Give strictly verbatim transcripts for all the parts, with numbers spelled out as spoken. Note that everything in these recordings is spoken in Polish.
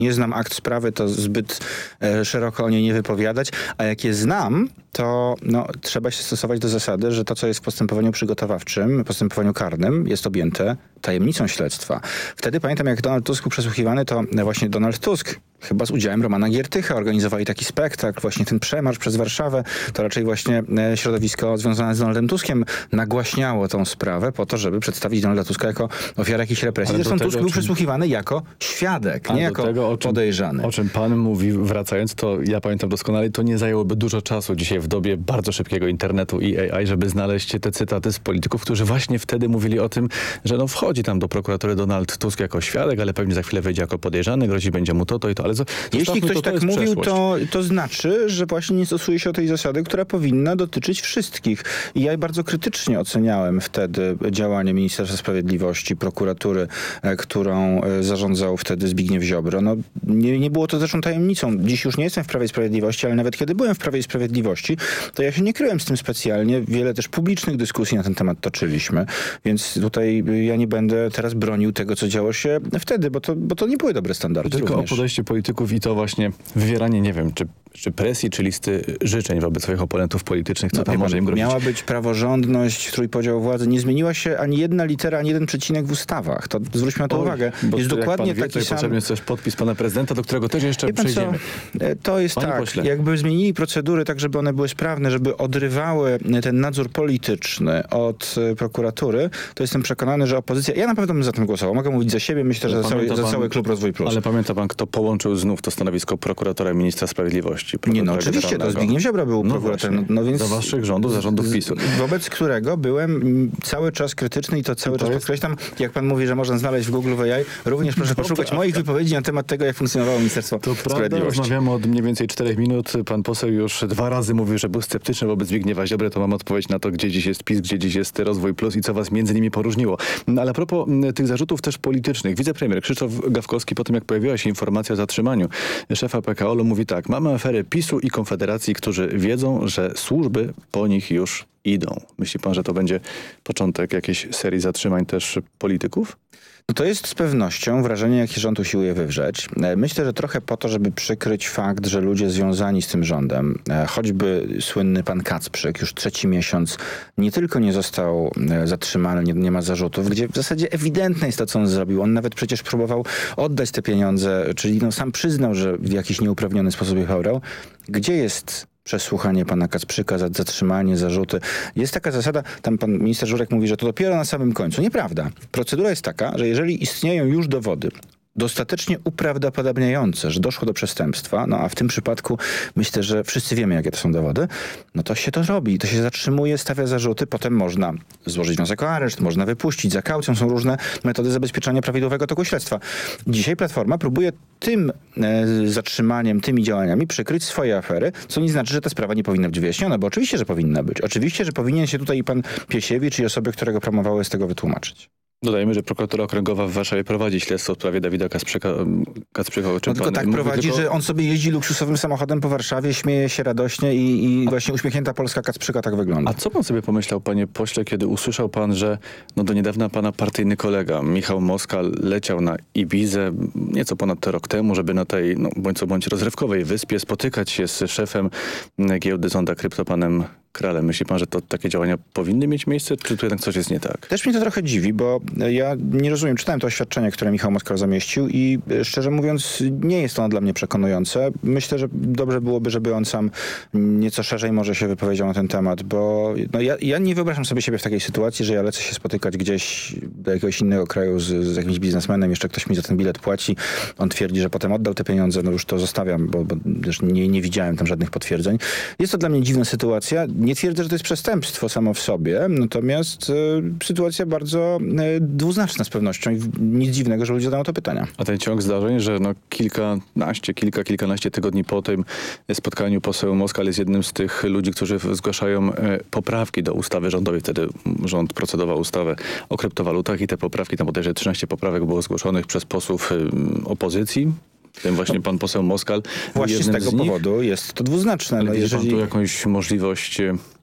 Nie znam akt sprawy, to zbyt e, szeroko o niej nie wypowiadać, a jak je znam, to no, trzeba się stosować do zasady, że to, co jest w postępowaniu przygotowawczym, postępowaniu karnym, jest objęte tajemnicą śledztwa. Wtedy pamiętam, jak Donald Tusk był przesłuchiwany, to właśnie Donald Tusk, chyba z udziałem Romana Giertycha, organizowali taki spektakl, właśnie ten przemarsz przez Warszawę, to raczej właśnie e, środowisko związane z Donaldem Tuskiem nagłaśniało tą sprawę po to, żeby przedstawić Donalda Tuska jako ofiarę jakichś represji. Zresztą Tusk był czym... przesłuchiwany jako świadek, nie jako tego, o czym, podejrzany. O czym pan mówi, wracając, to ja pamiętam doskonale, to nie zajęłoby dużo czasu dzisiaj w dobie bardzo szybkiego internetu i A I, żeby znaleźć te cytaty z polityków, którzy właśnie wtedy mówili o tym, że no wchodzi tam do prokuratury Donald Tusk jako świadek, ale pewnie za chwilę wyjdzie jako podejrzany, grozi będzie mu to, to i to. Ale zo, Jeśli ktoś to, to tak mówił, to, to... to znaczy, że właśnie nie stosuje się tej zasady, która powinna dotyczyć wszystkich. I ja bardzo krytycznie oceniałem wtedy działanie Ministerstwa Sprawiedliwości, prokuratury, e, którą e, zarządzał wtedy Zbigniew Ziobro. No, nie, nie było to zresztą tajemnicą. Dziś już nie jestem w Prawie i Sprawiedliwości, ale nawet kiedy byłem w Prawie i Sprawiedliwości, to ja się nie kryłem z tym specjalnie. Wiele też publicznych dyskusji na ten temat toczyliśmy. Więc tutaj ja nie będę teraz bronił tego, co działo się wtedy, bo to, bo to nie były dobre standardy. Tylko również. O podejście polityków i to właśnie wywieranie, nie wiem, czy, czy presji, czy listy życzeń wobec swoich oponentów politycznych, co no, tam może im grozić. Miała być praworządność, trójpodział władzy. Nie zmieniła się ani jedna litera, ani jeden przecinek w ustawach. To zwróćmy na to Oj, uwagę. Bo jest to, dokładnie jak pan taki wie, sam... potrzebny jest też podpis pana prezydenta, do którego też jeszcze przejdziemy. Co? To jest Panie tak. pośle. Jakby zmienili procedury tak, żeby one były sprawne, żeby odrywały ten nadzór polityczny od prokuratury, to jestem przekonany, że opozycja... Ja na pewno bym za tym głosował. Mogę mówić za siebie, myślę, że za cały, pan, za cały Klub Rozwój Plus. Ale pamięta pan, kto połączył znów to stanowisko prokuratora i ministra sprawiedliwości? Nie, no oczywiście, to Zbigniew Ziobro był no prokuratorem. No więc za waszych rządów, za rządów PiSu. Wobec którego byłem cały czas krytyczny i to cały to czas jest... podkreślam. Jak pan mówi, że można znaleźć w Google w A I, również proszę no poszukać prawda. moich wypowiedzi na temat tego, jak funkcjonowało Ministerstwo to Sprawiedliwości. Prawda, rozmawiamy od mniej więcej czterech minut. Pan poseł już dwa razy mówił, że był sceptyczny wobec Zbigniewa Ziobry. To mam odpowiedź na to, gdzie dziś jest PiS, gdzie dziś jest Rozwój Plus i co was między nimi poróżniło. No, ale a propos tych zarzutów też politycznych. Wicepremier Krzysztof Gawkowski po tym, jak pojawiła się informacja o zatrzymaniu szefa P K O L-u, mówi tak: mamy aferę PiSu i Konfederacji, którzy wiedzą, że służby po nich już idą. Myśli pan, że to będzie początek jakiejś serii zatrzymań też polityków? No to jest z pewnością wrażenie, jakie rząd usiłuje wywrzeć. Myślę, że trochę po to, żeby przykryć fakt, że ludzie związani z tym rządem, choćby słynny pan Kacprzyk, już trzeci miesiąc nie tylko nie został zatrzymany, nie, nie ma zarzutów, gdzie w zasadzie ewidentne jest to, co on zrobił. On nawet przecież próbował oddać te pieniądze, czyli no sam przyznał, że w jakiś nieuprawniony sposób je obrał. Gdzie jest przesłuchanie pana Kacprzyka, za zatrzymanie, zarzuty? Jest taka zasada, tam pan minister Żurek mówi, że to dopiero na samym końcu. Nieprawda. Procedura jest taka, że jeżeli istnieją już dowody dostatecznie uprawdopodobniające, że doszło do przestępstwa, no a w tym przypadku myślę, że wszyscy wiemy, jakie to są dowody, no to się to robi, to się zatrzymuje, stawia zarzuty, potem można złożyć wniosek o areszt, można wypuścić, za kaucją, są różne metody zabezpieczania prawidłowego toku śledztwa. Dzisiaj Platforma próbuje tym e, zatrzymaniem, tymi działaniami przykryć swoje afery, co nie znaczy, że ta sprawa nie powinna być wyjaśniona, bo oczywiście, że powinna być. Oczywiście, że powinien się tutaj pan Piesiewicz i osoby, które go promowały, z tego wytłumaczyć. Dodajmy, że prokuratura okręgowa w Warszawie prowadzi śledztwo w sprawie Dawida Kacprzyka. Kacprzyka no tylko tak prowadzi, tylko... że on sobie jeździ luksusowym samochodem po Warszawie, śmieje się radośnie i, i a... właśnie uśmiechnięta Polska Kacprzyka tak wygląda. A co pan sobie pomyślał, panie pośle, kiedy usłyszał pan, że no do niedawna pana partyjny kolega Michał Moskal leciał na Ibizę nieco ponad rok temu, żeby na tej, no bądź co bądź rozrywkowej wyspie spotykać się z szefem giełdy Zonda Krypto, panem Kralem. Myśli pan, że to takie działania powinny mieć miejsce, czy tu jednak coś jest nie tak? Też mnie to trochę dziwi, bo ja nie rozumiem, czytałem to oświadczenie, które Michał Moskal zamieścił i szczerze mówiąc nie jest ono dla mnie przekonujące. Myślę, że dobrze byłoby, żeby on sam nieco szerzej może się wypowiedział na ten temat, bo no ja, ja nie wyobrażam sobie siebie w takiej sytuacji, że ja lecę się spotykać gdzieś do jakiegoś innego kraju z, z jakimś biznesmenem, jeszcze ktoś mi za ten bilet płaci, on twierdzi, że potem oddał te pieniądze, no już to zostawiam, bo, bo też nie, nie widziałem tam żadnych potwierdzeń. Jest to dla mnie dziwna sytuacja. Nie twierdzę, że to jest przestępstwo samo w sobie, natomiast y, sytuacja bardzo y, dwuznaczna z pewnością i nic dziwnego, że ludzie zadają to pytania. A ten ciąg zdarzeń, że no kilkanaście, kilka, kilkanaście tygodni po tym spotkaniu poseł Moskal jest jednym z tych ludzi, którzy zgłaszają y, poprawki do ustawy rządowej. Wtedy rząd procedował ustawę o kryptowalutach i te poprawki, tam bodajże trzynaście poprawek było zgłoszonych przez posłów y, opozycji. W tym właśnie pan poseł Moskal. Właśnie z tego z powodu jest to dwuznaczne. Ale no, widzi jeżeli... pan tu jakąś możliwość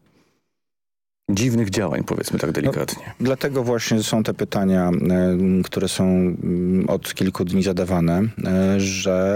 dziwnych działań, powiedzmy tak delikatnie. No, dlatego właśnie są te pytania, które są od kilku dni zadawane, że